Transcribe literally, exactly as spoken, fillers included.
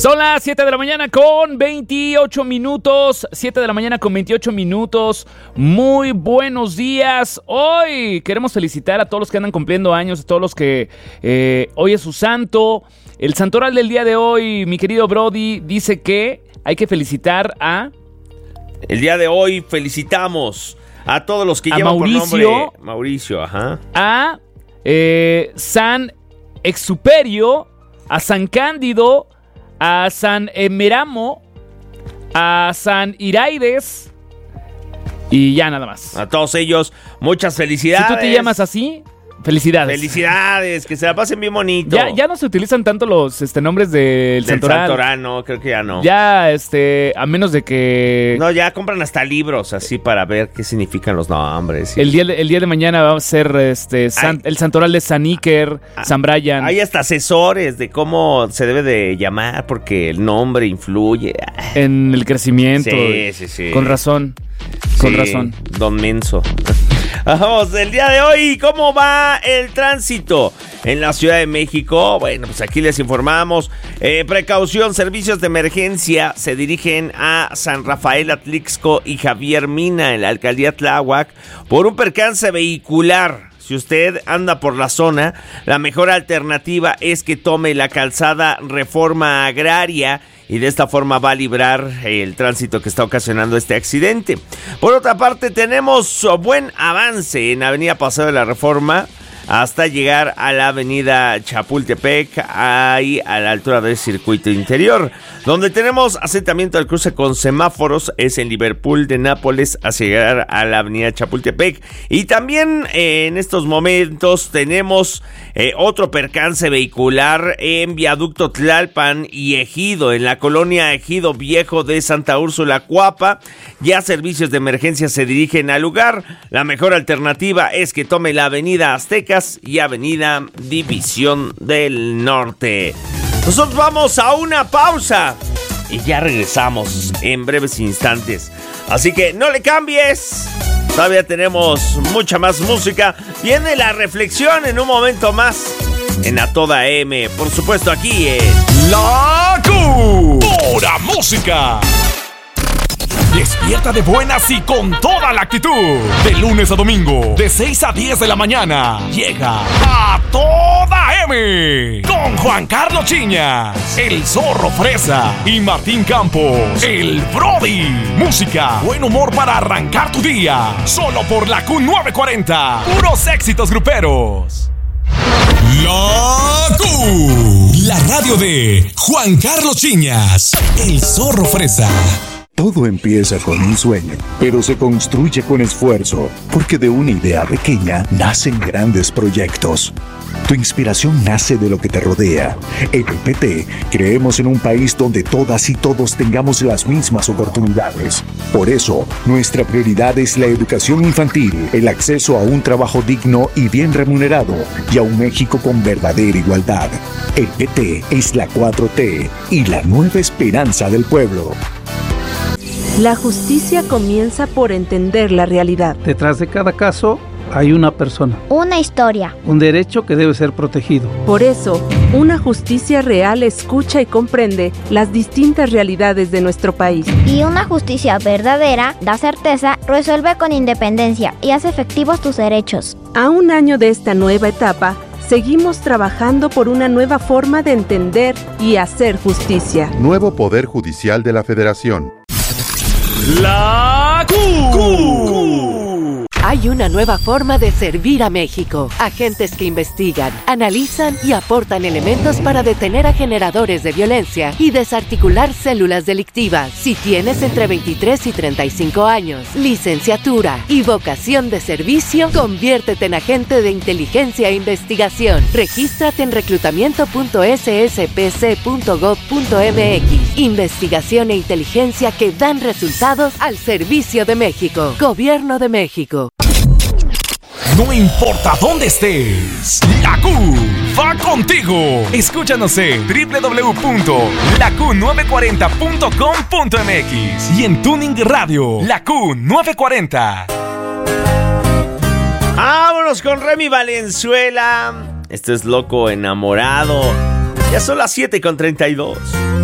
Son las siete de la mañana con veintiocho minutos. siete de la mañana con veintiocho minutos. Muy buenos días. Hoy queremos felicitar a todos los que andan cumpliendo años, a todos los que eh, hoy es su santo. El santoral del día de hoy, mi querido Brody, dice que hay que felicitar a... El día de hoy felicitamos a todos los que a llevan Mauricio, por nombre... Mauricio, ajá. A eh, San Exuperio, a San Cándido, a San Emeramo, a San Iraides y ya nada más. A todos ellos, muchas felicidades. Si tú te llamas así, felicidades. Felicidades, que se la pasen bien bonito. Ya, ya no se utilizan tanto los este, nombres del, Del santoral. santoral, no, creo que ya no. Ya, este, a menos de que... No, ya compran hasta libros así para ver qué significan los nombres. El día, el día de mañana va a ser este San, el santoral de San Iker, San Brian. Hay hasta asesores de cómo se debe de llamar porque el nombre influye. En el crecimiento. Sí, sí, sí. Con razón. Con Sí, razón. Don Menso. Vamos, el día de hoy, ¿cómo va el tránsito en la Ciudad de México? Bueno, pues aquí les informamos. Eh, precaución, servicios de emergencia se dirigen a San Rafael Atlixco y Javier Mina en la alcaldía Tláhuac por un percance vehicular. Si usted anda por la zona, la mejor alternativa es que tome la calzada Reforma Agraria y de esta forma va a librar el tránsito que está ocasionando este accidente. Por otra parte, tenemos buen avance en Avenida Paseo de la Reforma hasta llegar a la avenida Chapultepec, ahí a la altura del circuito interior. Donde tenemos asentamiento al cruce con semáforos es en Liverpool de Nápoles hacia llegar a la avenida Chapultepec. Y también eh, en estos momentos tenemos eh, otro percance vehicular en Viaducto Tlalpan y Ejido, en la colonia Ejido Viejo de Santa Úrsula, Cuapa. Ya servicios de emergencia se dirigen al lugar. La mejor alternativa es que tome la avenida Aztecas y avenida División del Norte. Nosotros vamos a una pausa y ya regresamos en breves instantes. Así que no le cambies. Todavía tenemos mucha más música. Viene la reflexión en un momento más en A Toda M. Por supuesto aquí en La Q. Pura música. Despierta de buenas y con toda la actitud. De lunes a domingo, de seis a diez de la mañana, llega A Toda M. Con Juan Carlos Chiñas, el Zorro Fresa y Martín Campos, el Brody. Música, buen humor para arrancar tu día. Solo por la Q novecientos cuarenta. Puros éxitos gruperos. La Q. La radio de Juan Carlos Chiñas, el Zorro Fresa. Todo empieza con un sueño, pero se construye con esfuerzo, porque de una idea pequeña nacen grandes proyectos. Tu inspiración nace de lo que te rodea. En el P T creemos en un país donde todas y todos tengamos las mismas oportunidades. Por eso, nuestra prioridad es la educación infantil, el acceso a un trabajo digno y bien remunerado, y a un México con verdadera igualdad. El P T es la cuatro T y la nueva esperanza del pueblo. La justicia comienza por entender la realidad. Detrás de cada caso hay una persona. Una historia. Un derecho que debe ser protegido. Por eso, una justicia real escucha y comprende las distintas realidades de nuestro país. Y una justicia verdadera da certeza, resuelve con independencia y hace efectivos tus derechos. A un año de esta nueva etapa, seguimos trabajando por una nueva forma de entender y hacer justicia. Nuevo Poder Judicial de la Federación. La Q. Q. Hay una nueva forma de servir a México. Agentes que investigan, analizan y aportan elementos para detener a generadores de violencia y desarticular células delictivas. Si tienes entre veintitrés y treinta y cinco años, licenciatura y vocación de servicio, conviértete en agente de inteligencia e investigación. Regístrate en reclutamiento punto s s p c punto gov punto m x. Investigación e inteligencia que dan resultados al servicio de México. Gobierno de México. No importa dónde estés, la Q va contigo. Escúchanos en doble u doble u doble u punto la q novecientos cuarenta punto com punto m x y en Tuning Radio, la Q novecientos cuarenta. Vámonos con Remy Valenzuela. Esto es Loco Enamorado. Ya son las siete con treinta y dos.